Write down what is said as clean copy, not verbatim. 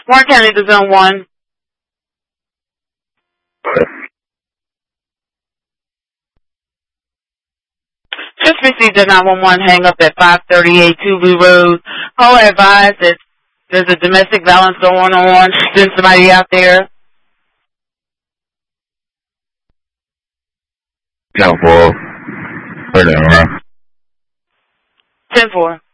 Warren County to Zone 1. Just received a 911 hang up at 538 Tulu Road. Caller advised that there's a domestic violence going on. Send somebody out there. 10-4. 10-4.